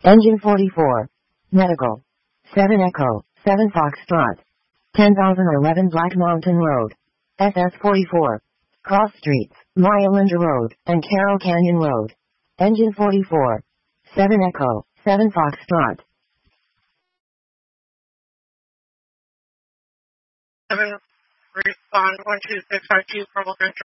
Engine 44. Medical. 7 Echo, 7 Foxtrot. 10,011 Black Mountain Road. SS-44. Cross Streets, Maria Linda Road, and Carroll Canyon Road. Engine 44. 7 Echo, 7 Foxtrot. 7, respond 12652, Purple Central.